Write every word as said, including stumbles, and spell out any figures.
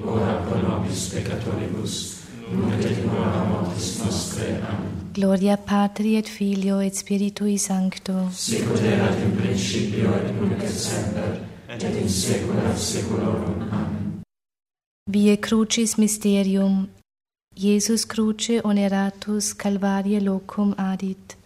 ora pro nobis peccatoribus, nunc et in hora mortis nostre. Amen. Gloria Patri et Filio et Spiritui Sancto. Sicut erat in principio et nunc et semper, et in saecula saeculorum. Amen. Vie Crucis Mysterium. Jesus cruce oneratus Calvarie locum adit.